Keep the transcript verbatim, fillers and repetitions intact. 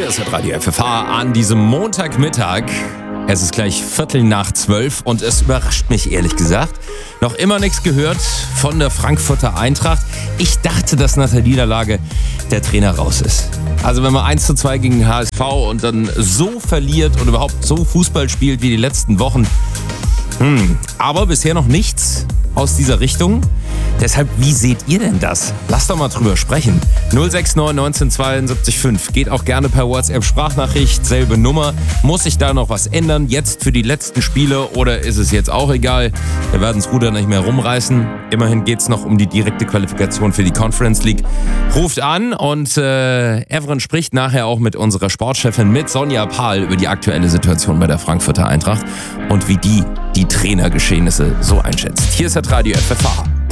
Hier ist Radio F F H an diesem Montagmittag. Es ist gleich Viertel nach zwölf und es überrascht mich ehrlich gesagt. Noch immer nichts gehört von der Frankfurter Eintracht. Ich dachte, dass nach der Niederlage der Trainer raus ist. Also wenn man eins zu zwei gegen den H S V und dann so verliert und überhaupt so Fußball spielt wie die letzten Wochen. Hm. Aber bisher noch nichts aus dieser Richtung. Deshalb, wie seht ihr denn das? Lasst doch mal drüber sprechen. null sechs neun neunzehn zweiundsiebzig fünf. Geht auch gerne per WhatsApp-Sprachnachricht. Selbe Nummer. Muss sich da noch was ändern? Jetzt für die letzten Spiele oder ist es jetzt auch egal? Wir werden das Ruder nicht mehr rumreißen. Immerhin geht es noch um die direkte Qualifikation für die Conference League. Ruft an und äh, Evren spricht nachher auch mit unserer Sportchefin, mit Sonja Pahl, über die aktuelle Situation bei der Frankfurter Eintracht und wie die die Trainergeschehnisse so einschätzt. Hier ist das Radio F F H.